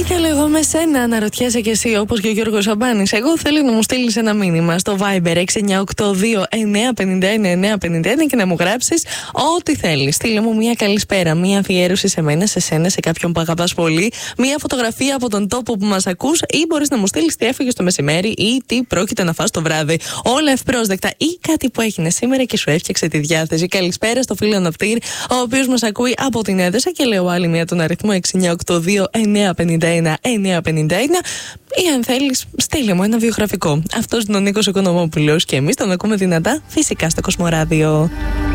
Ήθελα εγώ με σένα, αναρωτιέσαι κι εσύ, όπως και ο Γιώργος Σαμπάνης. Εγώ θέλω να μου στείλεις ένα μήνυμα στο Viber 6982-951-951 και να μου γράψεις ό,τι θέλεις. Στείλε μου μια καλησπέρα, μια αφιέρωση σε μένα, σε σένα, σε κάποιον που αγαπάς πολύ, μια φωτογραφία από τον τόπο που μας ακούς, ή μπορείς να μου στείλεις τι έφυγες το μεσημέρι ή τι πρόκειται να φας το βράδυ. Όλα ευπρόσδεκτα, ή κάτι που έγινε σήμερα και σου έφτιαξε τη διάθεση. Καλησπέρα στο φίλο Ναυτήρ, ο οποίος μας ακούει από την Έδεσα, και λέω άλλη μια τον αριθμό 6982-951-951. Ή αν θέλεις, στείλε μου ένα βιογραφικό. Αυτός είναι ο Νίκος Οικονομόπουλος και εμείς τον ακούμε δυνατά, φυσικά στο Κοσμοράδιο.